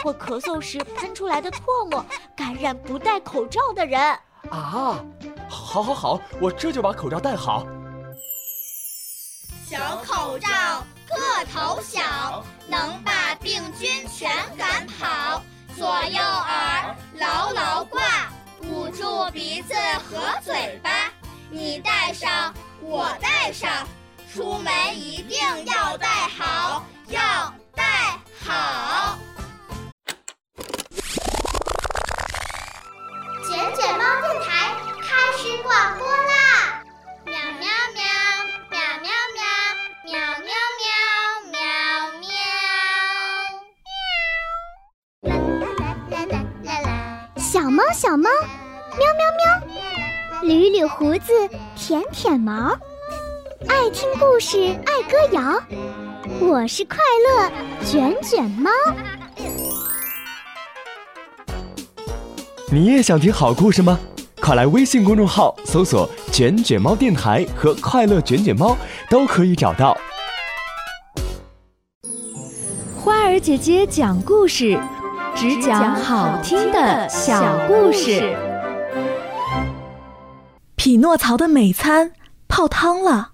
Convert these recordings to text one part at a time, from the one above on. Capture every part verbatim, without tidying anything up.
会咳嗽时喷出来的唾沫感染不戴口罩的人。 啊，好好好，我这就把口罩戴好。 小口罩个头小，能把病菌全赶跑。左右耳牢牢挂，捂住鼻子和嘴巴。你戴上，我戴上，出门一定要戴好，要戴好。 卷卷猫电台开始广播啦！喵喵喵，喵喵喵，喵喵喵，喵喵。啦啦啦啦啦！小猫小猫，喵喵喵，捋捋胡子，舔舔毛，爱听故事，爱歌谣。我是快乐卷卷猫。 你也想听好故事吗？快来微信公众号搜索卷卷猫电台和快乐卷卷猫，都可以找到。 花儿姐姐讲故事，只讲好听的小故事。匹诺曹的美餐泡汤了。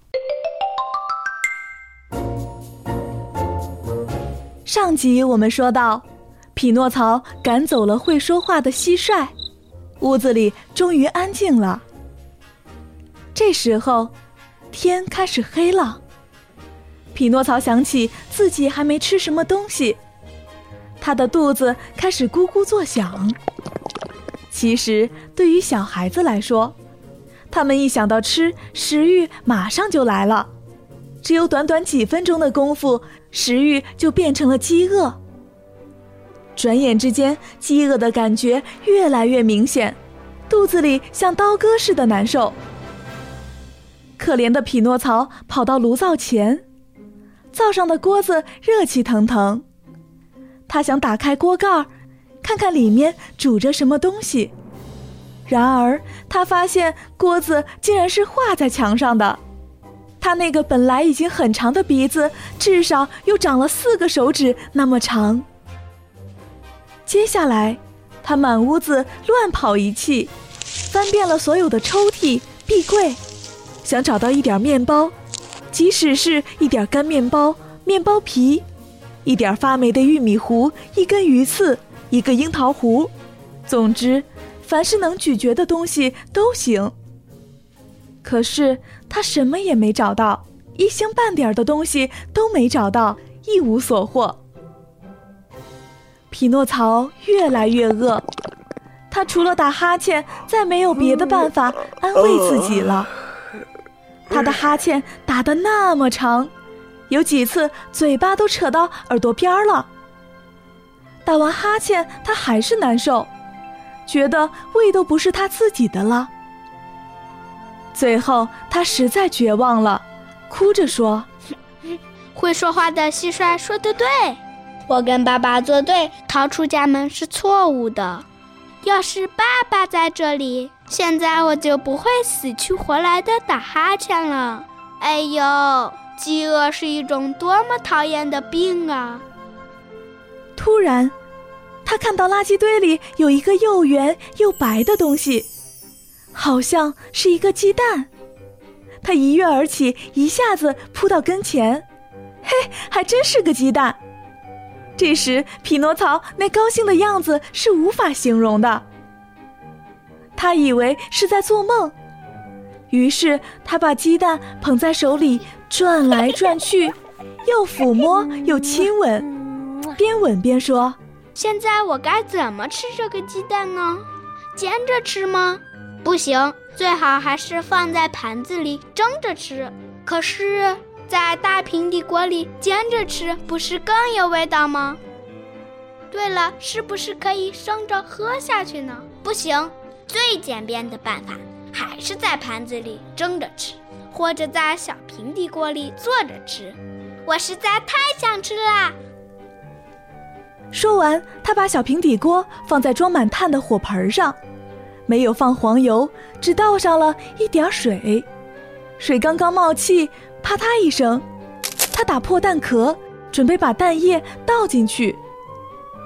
上集我们说到，匹诺曹赶走了会说话的蟋蟀，屋子里终于安静了。这时候，天开始黑了。匹诺曹想起自己还没吃什么东西，他的肚子开始咕咕作响。其实，对于小孩子来说，他们一想到吃，食欲马上就来了。只有短短几分钟的功夫，食欲就变成了饥饿。转眼之间，饥饿的感觉越来越明显，肚子里像刀割似的难受。可怜的匹诺曹跑到炉灶前，灶上的锅子热气腾腾，他想打开锅盖，看看里面煮着什么东西。然而他发现锅子竟然是画在墙上的，他那个本来已经很长的鼻子至少又长了四个手指那么长。接下来他满屋子乱跑一气，翻遍了所有的抽屉壁柜，想找到一点面包，即使是一点干面包、面包皮，一点发霉的玉米糊，一根鱼刺，一个樱桃核，总之凡是能咀嚼的东西都行。可是他什么也没找到，一星半点的东西都没找到，一无所获。匹诺曹越来越饿，他除了打哈欠，再没有别的办法安慰自己了。他的哈欠打得那么长，有几次嘴巴都扯到耳朵边了。打完哈欠，他还是难受，觉得胃都不是他自己的了。最后他实在绝望了，哭着说： 会说话的蟋蟀说得对，我跟爸爸作对，逃出家门是错误的。要是爸爸在这里，现在我就不会死去活来的打哈欠了。哎呦，饥饿是一种多么讨厌的病啊！ 突然他看到垃圾堆里有一个又圆又白的东西，好像是一个鸡蛋。他一跃而起，一下子扑到跟前，嘿，还真是个鸡蛋。这时匹诺曹那高兴的样子是无法形容的，他以为是在做梦，于是他把鸡蛋捧在手里转来转去，又抚摸又亲吻，边吻边说： 现在我该怎么吃这个鸡蛋呢？煎着吃吗？不行，最好还是放在盘子里蒸着吃。可是在大平底锅里煎着吃，不是更有味道吗？对了，是不是可以生着喝下去呢？不行，最简便的办法还是在盘子里蒸着吃，或者在小平底锅里做着吃。我实在太想吃啦！ 说完，他把小平底锅放在装满炭的火盆上，没有放黄油，只倒上了一点水。水刚刚冒气，啪嗒一声，他打破蛋壳，准备把蛋液倒进去。